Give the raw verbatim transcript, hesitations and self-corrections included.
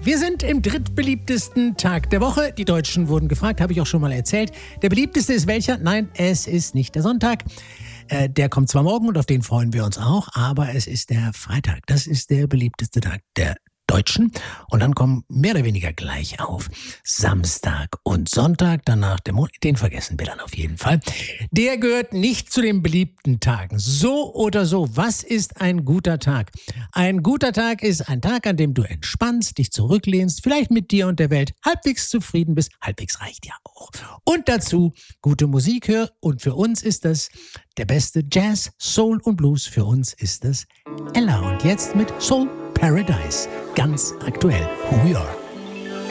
Wir sind im drittbeliebtesten Tag der Woche. Die Deutschen wurden gefragt, habe ich auch schon mal erzählt. Der beliebteste ist welcher? Nein, es ist nicht der Sonntag. Äh, der kommt zwar morgen und auf den freuen wir uns auch, aber es ist der Freitag. Das ist der beliebteste Tag der Deutschen. Und dann kommen mehr oder weniger gleich auf Samstag und Sonntag, danach der Montag. Den vergessen wir dann auf jeden Fall. Der gehört nicht zu den beliebten Tagen. So oder so, was ist ein guter Tag? Ein guter Tag ist ein Tag, an dem du entspannst, dich zurücklehnst, vielleicht mit dir und der Welt halbwegs zufrieden bist. Halbwegs reicht ja auch. Und dazu gute Musik hörst. Und für uns ist das der beste Jazz, Soul und Blues. Für uns ist das Ella. Und jetzt mit Soul Paradise. Ganz aktuell. Who We Are.